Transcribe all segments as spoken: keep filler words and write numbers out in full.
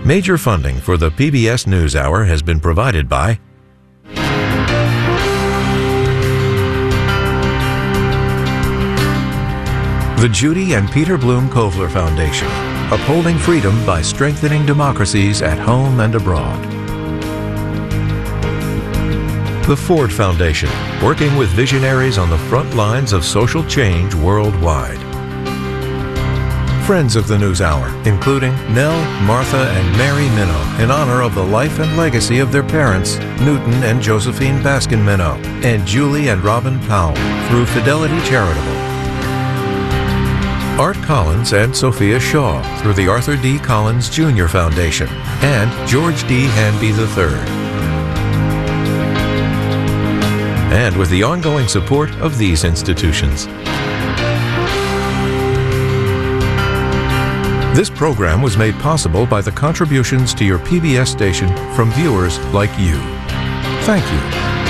Major funding for the P B S NewsHour has been provided by the Judy and Peter Bloom Kovler Foundation, upholding freedom by strengthening democracies at home and abroad. The Ford Foundation, working with visionaries on the front lines of social change worldwide. Friends of the NewsHour, including Nell, Martha, and Mary Minow, in honor of the life and legacy of their parents, Newton and Josephine Baskin Minow, and Julie and Robin Powell, through Fidelity Charitable. Art Collins and Sophia Shaw, through the Arthur D. Collins Junior Foundation, and George D. Hanby the third. And with the ongoing support of these institutions. This program was made possible by the contributions to your P B S station from viewers like you. Thank you.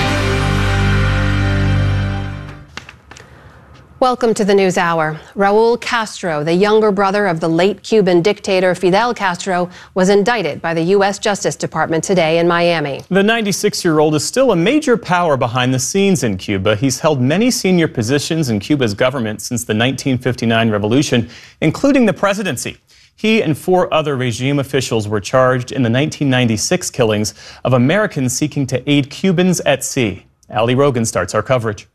Welcome to the NewsHour. Raul Castro, the younger brother of the late Cuban dictator Fidel Castro, was indicted by the U S Justice Department today in Miami. The ninety-six-year-old is still a major power behind the scenes in Cuba. He's held many senior positions in Cuba's government since the nineteen fifty-nine revolution, including the presidency. He and four other regime officials were charged in the nineteen ninety-six killings of Americans seeking to aid Cubans at sea. Ali Rogan starts our coverage.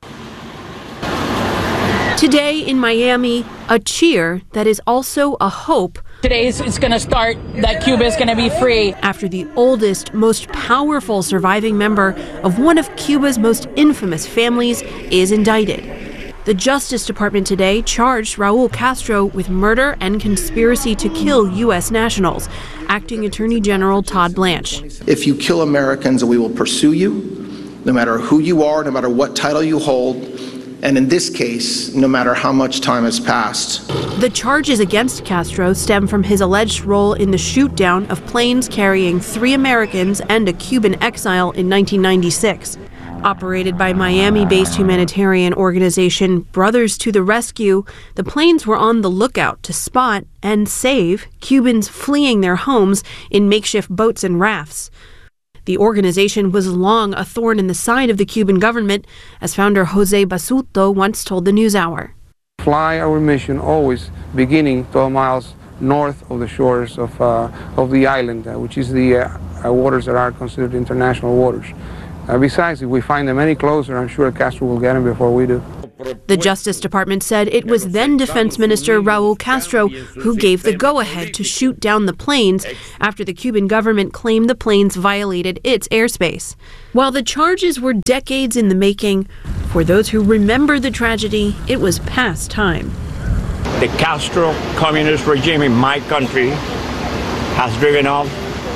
Today in Miami, a cheer that is also a hope. Today it's going to start that Cuba is going to be free. After the oldest, most powerful surviving member of one of Cuba's most infamous families is indicted. The Justice Department today charged Raul Castro with murder and conspiracy to kill U S nationals. Acting Attorney General Todd Blanche. If you kill Americans, we will pursue you, no matter who you are, no matter what title you hold, and in this case, no matter how much time has passed. The charges against Castro stem from his alleged role in the shoot-down of planes carrying three Americans and a Cuban exile in nineteen ninety-six. Operated by Miami-based humanitarian organization Brothers to the Rescue, the planes were on the lookout to spot and save Cubans fleeing their homes in makeshift boats and rafts. The organization was long a thorn in the side of the Cuban government, as founder Jose Basuto once told the NewsHour. Fly our mission always beginning twelve miles north of the shores of, uh, of the island, uh, which is the uh, waters that are considered international waters. Uh, besides, if we find them any closer, I'm sure Castro will get them before we do. The Justice Department said it was then Defense Minister Raul Castro who gave the go-ahead to shoot down the planes after the Cuban government claimed the planes violated its airspace. While the charges were decades in the making, for those who remember the tragedy, it was past time. The Castro communist regime in my country has driven us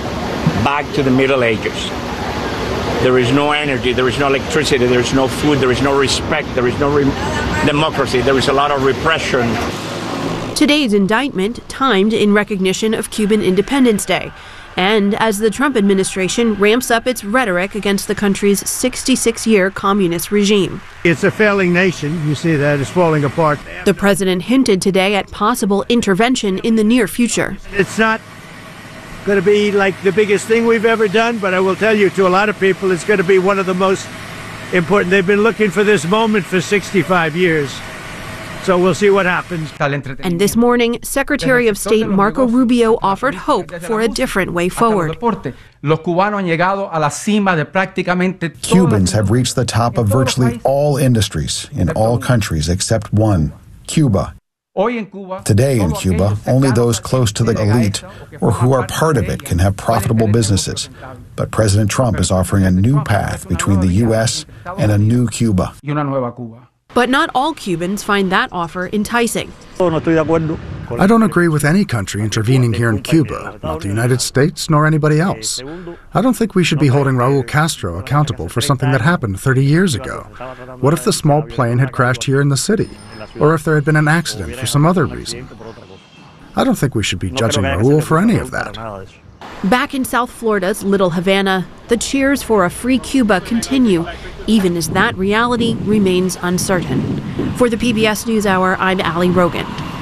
back to the Middle Ages. There is no energy, there is no electricity, there is no food, there is no respect, there is no re- democracy, there is a lot of repression. Today's indictment timed in recognition of Cuban Independence Day, and as the Trump administration ramps up its rhetoric against the country's sixty-six-year communist regime. It's a failing nation. You see that it's falling apart. The president hinted today at possible intervention in the near future. It's not going to be like the biggest thing we've ever done, but I will tell you, to a lot of people, it's going to be one of the most important. They've been looking for this moment for sixty-five years. So we'll see what happens. And this morning, Secretary of State Marco Rubio offered hope for a different way forward. Cubans have reached the top of virtually all industries in all countries except one, Cuba. Today in Cuba, only those close to the elite or who are part of it can have profitable businesses. But President Trump is offering a new path between the U S and a new Cuba. But not all Cubans find that offer enticing. I don't agree with any country intervening here in Cuba, not the United States nor anybody else. I don't think we should be holding Raul Castro accountable for something that happened thirty years ago. What if the small plane had crashed here in the city? Or if there had been an accident for some other reason? I don't think we should be judging Raul for any of that. Back in South Florida's Little Havana, the cheers for a free Cuba continue, even as that reality remains uncertain. For the P B S NewsHour, I'm Ali Rogan.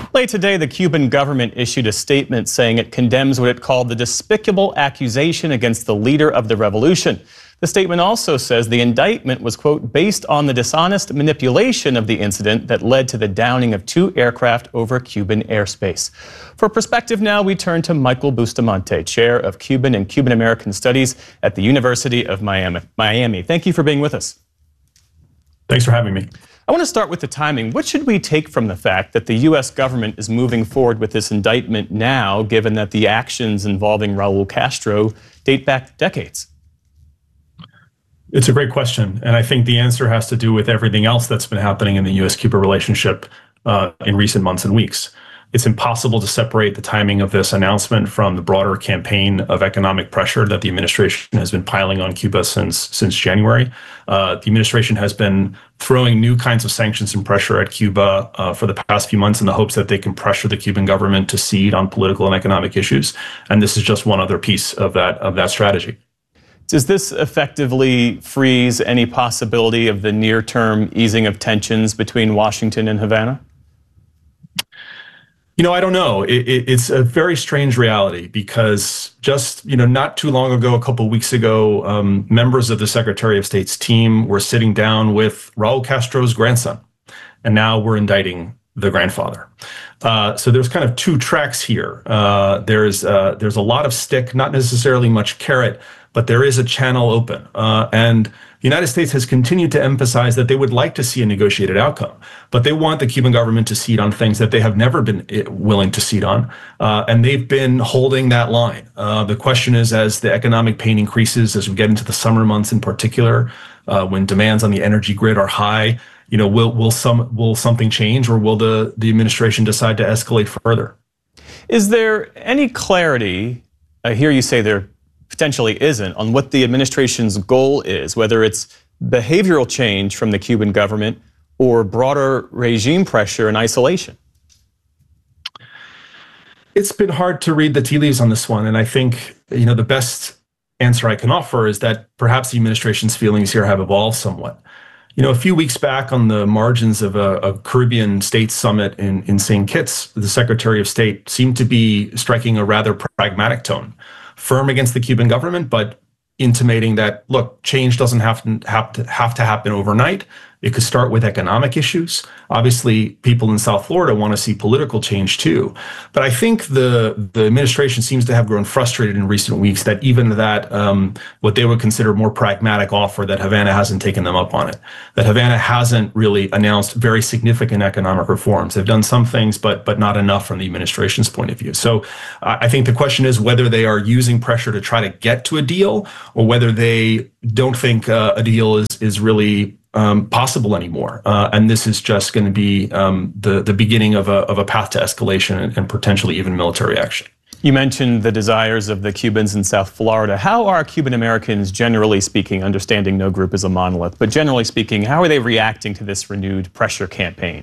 Late today, the Cuban government issued a statement saying it condemns what it called the despicable accusation against the leader of the revolution. The statement also says the indictment was, quote, based on the dishonest manipulation of the incident that led to the downing of two aircraft over Cuban airspace. For perspective now, we turn to Michael Bustamante, Chair of Cuban and Cuban American Studies at the University of Miami. Miami. Thank you for being with us. Thanks for having me. I want to start with the timing. What should we take from the fact that the U S government is moving forward with this indictment now, given that the actions involving Raul Castro date back decades? It's a great question, and I think the answer has to do with everything else that's been happening in the U S Cuba relationship uh, in recent months and weeks. It's impossible to separate the timing of this announcement from the broader campaign of economic pressure that the administration has been piling on Cuba since since January. Uh, the administration has been throwing new kinds of sanctions and pressure at Cuba uh, for the past few months in the hopes that they can pressure the Cuban government to cede on political and economic issues. And this is just one other piece of that of that strategy. Does this effectively freeze any possibility of the near-term easing of tensions between Washington and Havana? You know, I don't know. It, it, it's a very strange reality because just, you know, not too long ago, a couple of weeks ago, um, members of the Secretary of State's team were sitting down with Raul Castro's grandson, and now we're indicting the grandfather. Uh, so there's kind of two tracks here. Uh, there's uh, there's a lot of stick, not necessarily much carrot, but there is a channel open. Uh, and the United States has continued to emphasize that they would like to see a negotiated outcome, but they want the Cuban government to cede on things that they have never been willing to cede on. Uh, and they've been holding that line. Uh, the question is, as the economic pain increases, as we get into the summer months in particular, uh, when demands on the energy grid are high, you know, will will some will something change, or will the, the administration decide to escalate further? Is there any clarity, I hear you say there potentially isn't, on what the administration's goal is, whether it's behavioral change from the Cuban government or broader regime pressure and isolation? It's been hard to read the tea leaves on this one, and I think, you know, the best answer I can offer is that perhaps the administration's feelings here have evolved somewhat. You know, a few weeks back on the margins of a, a Caribbean state summit in, in Saint Kitts, the Secretary of State seemed to be striking a rather pragmatic tone, firm against the Cuban government, but intimating that, look, change doesn't have to have to, have to happen overnight. It could start with economic issues. Obviously, people in South Florida want to see political change too. But I think the, the administration seems to have grown frustrated in recent weeks that even that, um, what they would consider more pragmatic offer, that Havana hasn't taken them up on it. That Havana hasn't really announced very significant economic reforms. They've done some things, but but not enough from the administration's point of view. So uh, I think the question is whether they are using pressure to try to get to a deal, or whether they don't think uh, a deal is, is really Um, possible anymore, uh, and this is just going to be um, the the beginning of a of a path to escalation and, and potentially even military action. You mentioned the desires of the Cubans in South Florida. How are Cuban Americans, generally speaking, understanding no group is a monolith, but generally speaking, how are they reacting to this renewed pressure campaign?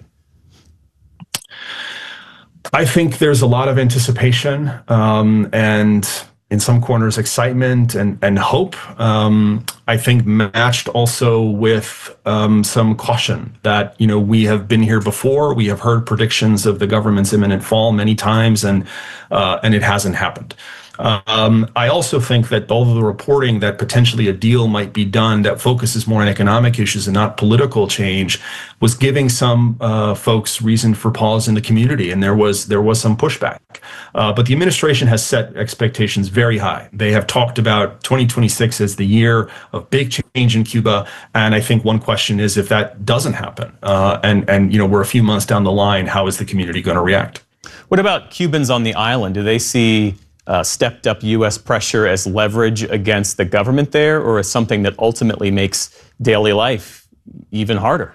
I think there's a lot of anticipation um, and, in some corners, excitement and, and hope. Um, I think matched also with um, some caution that, you know, we have been here before. We have heard predictions of the government's imminent fall many times, and uh, and it hasn't happened. Um, I also think that all of the reporting that potentially a deal might be done that focuses more on economic issues and not political change was giving some uh, folks reason for pause in the community, and there was there was some pushback. Uh, but the administration has set expectations very high. They have talked about twenty twenty-six as the year of big change in Cuba, and I think one question is, if that doesn't happen, uh, and and you know we're a few months down the line, how is the community going to react? What about Cubans on the island? Do they see Uh, stepped up U S pressure as leverage against the government there, or as something that ultimately makes daily life even harder?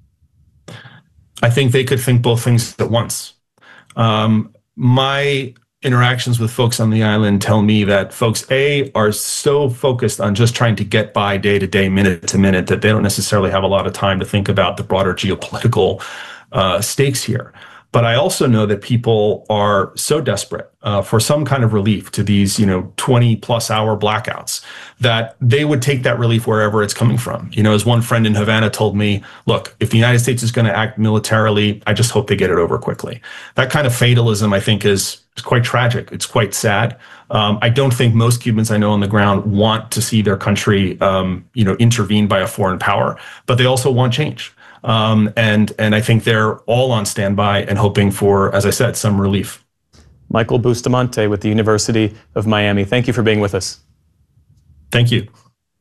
I think they could think both things at once. Um, my interactions with folks on the island tell me that folks, A, are so focused on just trying to get by day to day, minute to minute, that they don't necessarily have a lot of time to think about the broader geopolitical uh, stakes here. But I also know that people are so desperate uh, for some kind of relief to these, you know, twenty plus hour blackouts that they would take that relief wherever it's coming from. You know, as one friend in Havana told me, look, if the United States is going to act militarily, I just hope they get it over quickly. That kind of fatalism, I think, is, is quite tragic. It's quite sad. Um, I don't think most Cubans I know on the ground want to see their country, um, you know, intervened by a foreign power, but they also want change. Um, and and I think they're all on standby and hoping for, as I said, some relief. Michael Bustamante with the University of Miami. Thank you for being with us. Thank you.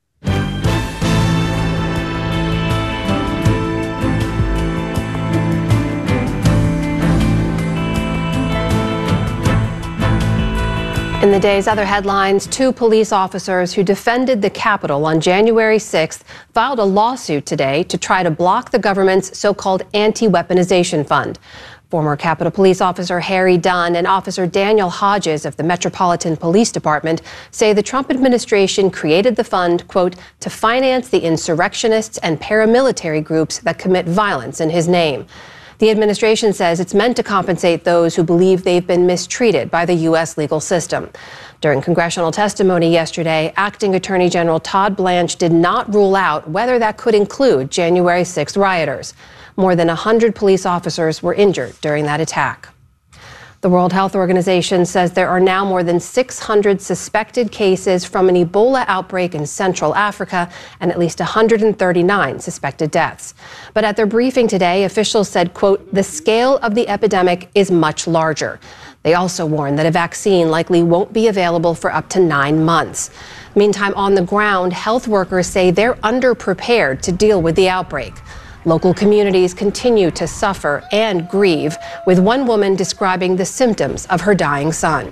In the day's other headlines, two police officers who defended the Capitol on January sixth filed a lawsuit today to try to block the government's so-called anti-weaponization fund. Former Capitol Police Officer Harry Dunn and Officer Daniel Hodges of the Metropolitan Police Department say the Trump administration created the fund, quote, to finance the insurrectionists and paramilitary groups that commit violence in his name. The administration says it's meant to compensate those who believe they've been mistreated by the U S legal system. During congressional testimony yesterday, Acting Attorney General Todd Blanche did not rule out whether that could include January sixth rioters. More than one hundred police officers were injured during that attack. The World Health Organization says there are now more than six hundred suspected cases from an Ebola outbreak in Central Africa and at least one hundred thirty-nine suspected deaths. But at their briefing today, officials said, quote, the scale of the epidemic is much larger. They also warned that a vaccine likely won't be available for up to nine months. Meantime, on the ground, health workers say they're underprepared to deal with the outbreak. Local communities continue to suffer and grieve, with one woman describing the symptoms of her dying son.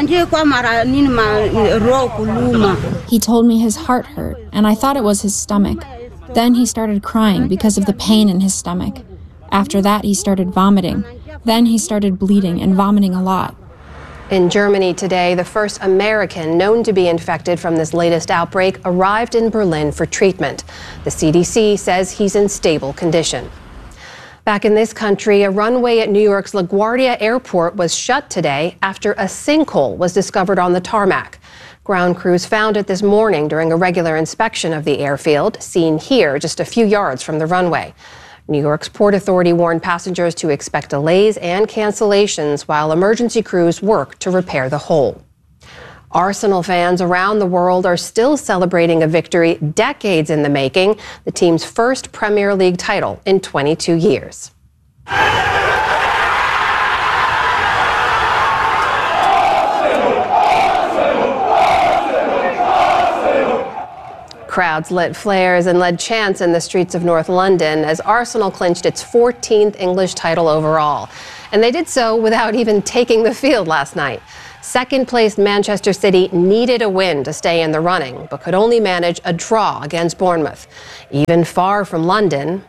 He told me his heart hurt, and I thought it was his stomach. Then he started crying because of the pain in his stomach. After that, he started vomiting. Then he started bleeding and vomiting a lot. In Germany today, the first American known to be infected from this latest outbreak arrived in Berlin for treatment. The C D C says he's in stable condition. Back in this country, a runway at New York's LaGuardia Airport was shut today after a sinkhole was discovered on the tarmac. Ground crews found it this morning during a regular inspection of the airfield, seen here just a few yards from the runway. New York's Port Authority warned passengers to expect delays and cancellations while emergency crews work to repair the hole. Arsenal fans around the world are still celebrating a victory decades in the making, the team's first Premier League title in twenty-two years. Crowds lit flares and led chants in the streets of North London as Arsenal clinched its fourteenth English title overall. And they did so without even taking the field last night. Second-placed Manchester City needed a win to stay in the running, but could only manage a draw against Bournemouth. Even far from London,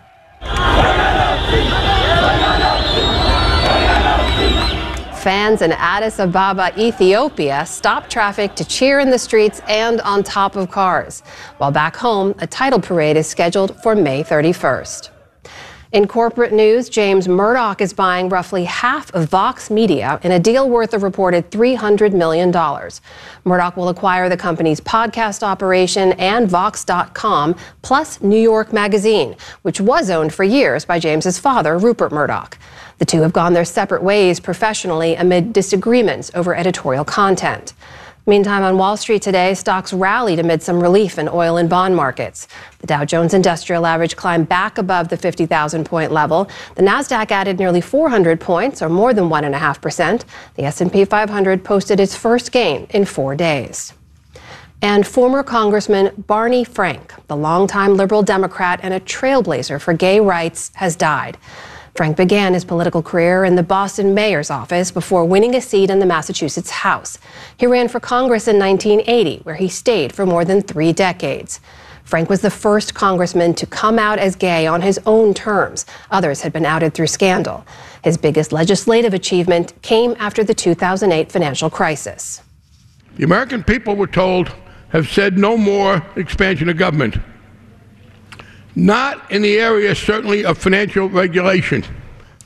fans in Addis Ababa, Ethiopia, stopped traffic to cheer in the streets and on top of cars. While back home, a title parade is scheduled for May thirty-first. In corporate news, James Murdoch is buying roughly half of Vox Media in a deal worth a reported three hundred million dollars. Murdoch will acquire the company's podcast operation and Vox dot com, plus New York Magazine, which was owned for years by James's father, Rupert Murdoch. The two have gone their separate ways professionally amid disagreements over editorial content. Meantime, on Wall Street today, stocks rallied amid some relief in oil and bond markets. The Dow Jones Industrial Average climbed back above the fifty thousand point level. The Nasdaq added nearly four hundred points, or more than one point five percent. The S and P five hundred posted its first gain in four days. And former Congressman Barney Frank, the longtime liberal Democrat and a trailblazer for gay rights, has died. Frank began his political career in the Boston mayor's office before winning a seat in the Massachusetts House. He ran for Congress in nineteen eighty, where he stayed for more than three decades. Frank was the first congressman to come out as gay on his own terms. Others had been outed through scandal. His biggest legislative achievement came after the two thousand eight financial crisis. The American people, we're told, have said no more expansion of government. Not in the area, certainly, of financial regulation.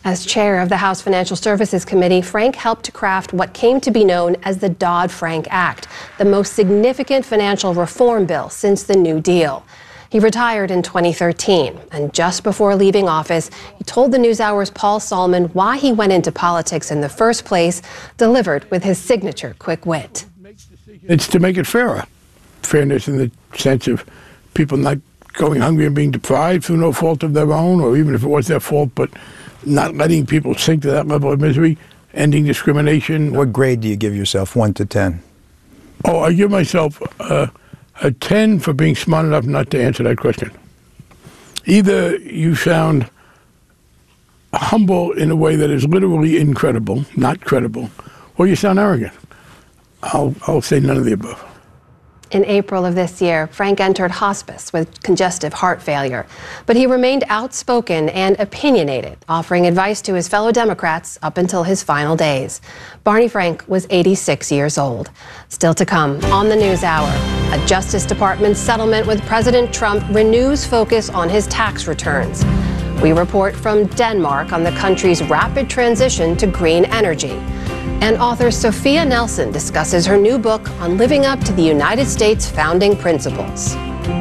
As chair of the House Financial Services Committee, Frank helped to craft what came to be known as the Dodd-Frank Act, the most significant financial reform bill since the New Deal. He retired in twenty thirteen, and just before leaving office, he told the NewsHour's Paul Solman why he went into politics in the first place, delivered with his signature quick wit. It's to make it fairer. Fairness in the sense of people not going hungry and being deprived through no fault of their own, or even if it was their fault, but not letting people sink to that level of misery, ending discrimination. What grade do you give yourself, one to ten? Oh, I give myself uh, a ten for being smart enough not to answer that question. Either you sound humble in a way that is literally incredible, not credible, or you sound arrogant. I'll, I'll say none of the above. In April of this year, Frank entered hospice with congestive heart failure, but he remained outspoken and opinionated, offering advice to his fellow Democrats up until his final days. Barney Frank was eighty-six years old. Still to come on the NewsHour, a Justice Department settlement with President Trump renews focus on his tax returns. We report from Denmark on the country's rapid transition to green energy. And author Sophia Nelson discusses her new book on living up to the United States founding principles.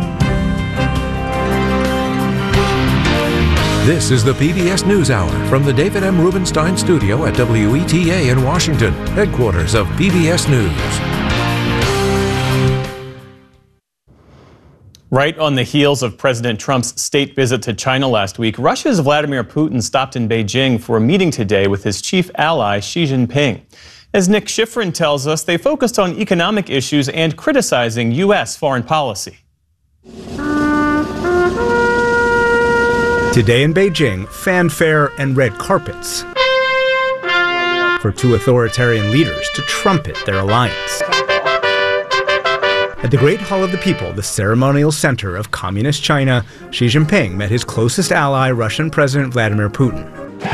This is the P B S NewsHour from the David M. Rubenstein studio at W E T A in Washington, headquarters of P B S News. Right on the heels of President Trump's state visit to China last week, Russia's Vladimir Putin stopped in Beijing for a meeting today with his chief ally, Xi Jinping. As Nick Schifrin tells us, they focused on economic issues and criticizing U S foreign policy. Today in Beijing, fanfare and red carpets for two authoritarian leaders to trumpet their alliance. At the Great Hall of the People, the ceremonial center of Communist China, Xi Jinping met his closest ally, Russian President Vladimir Putin,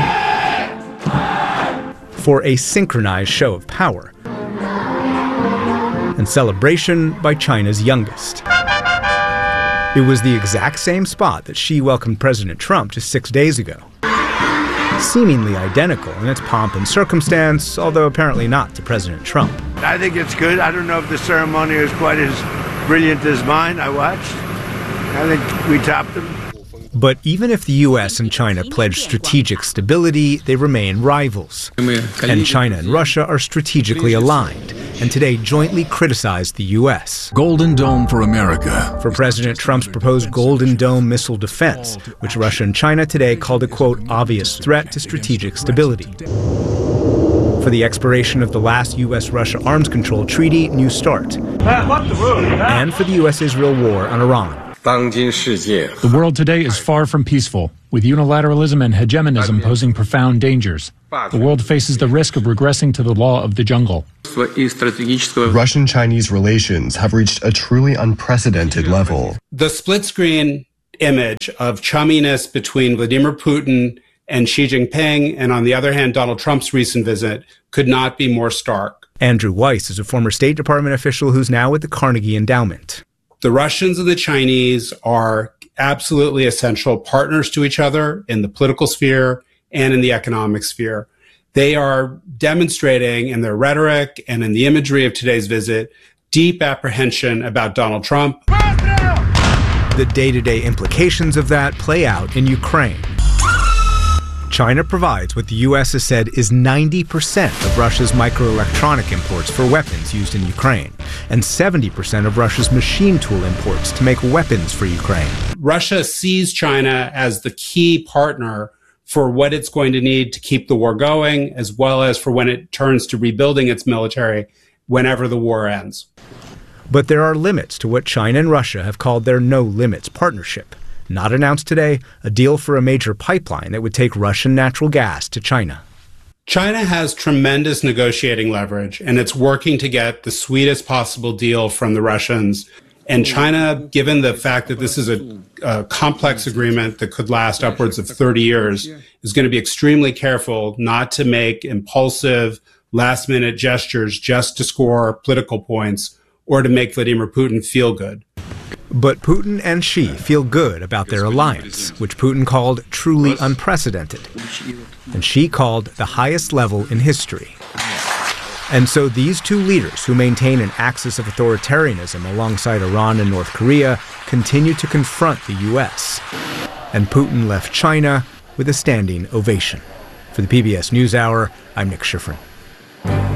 for a synchronized show of power and celebration by China's youngest. It was the exact same spot that Xi welcomed President Trump just six days ago. Seemingly identical in its pomp and circumstance, although apparently not to President Trump. I think it's good. I don't know if the ceremony is quite as brilliant as mine. I watched. I think we topped them. But even if the U S and China pledge strategic stability, they remain rivals. And China and Russia are strategically aligned, and today jointly criticized the U S. Golden Dome for America. For President Trump's proposed Golden Dome missile defense, which Russia and China today called a, quote, obvious threat to strategic stability. For the expiration of the last U S Russia arms control treaty, New START. And for the U S Israel war on Iran. The world today is far from peaceful, with unilateralism and hegemonism posing profound dangers. The world faces the risk of regressing to the law of the jungle. Russian-Chinese relations have reached a truly unprecedented level. The split-screen image of chumminess between Vladimir Putin and Xi Jinping, and on the other hand, Donald Trump's recent visit, could not be more stark. Andrew Weiss is a former State Department official who's now with the Carnegie Endowment. The Russians and the Chinese are absolutely essential partners to each other in the political sphere and in the economic sphere. They are demonstrating in their rhetoric and in the imagery of today's visit deep apprehension about Donald Trump. The day-to-day implications of that play out in Ukraine. China provides what the U S has said is ninety percent of Russia's microelectronic imports for weapons used in Ukraine, and seventy percent of Russia's machine tool imports to make weapons for Ukraine. Russia sees China as the key partner for what it's going to need to keep the war going, as well as for when it turns to rebuilding its military whenever the war ends. But there are limits to what China and Russia have called their no-limits partnership. Not announced today, a deal for a major pipeline that would take Russian natural gas to China. China has tremendous negotiating leverage, and it's working to get the sweetest possible deal from the Russians. And China, given the fact that this is a, a complex agreement that could last upwards of thirty years, is going to be extremely careful not to make impulsive, last-minute gestures just to score political points or to make Vladimir Putin feel good. But Putin and Xi feel good about their alliance, which Putin called truly unprecedented, and Xi called the highest level in history. And so these two leaders, who maintain an axis of authoritarianism alongside Iran and North Korea, continue to confront the U S. And Putin left China with a standing ovation. For the P B S NewsHour, I'm Nick Schifrin.